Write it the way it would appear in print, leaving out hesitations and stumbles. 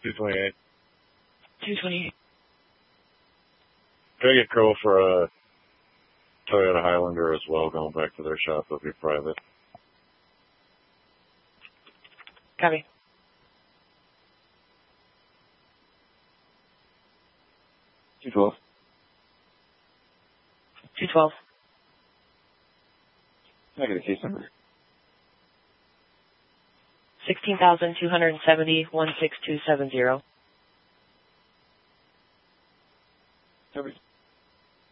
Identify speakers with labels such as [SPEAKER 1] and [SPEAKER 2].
[SPEAKER 1] 228.
[SPEAKER 2] 228.
[SPEAKER 1] Try to get Crow for a Toyota Highlander as well, going back to their shop. It'll be private.
[SPEAKER 2] Copy.
[SPEAKER 1] 212.
[SPEAKER 2] 212.
[SPEAKER 1] Can I get a case number?
[SPEAKER 2] 16,270 16270.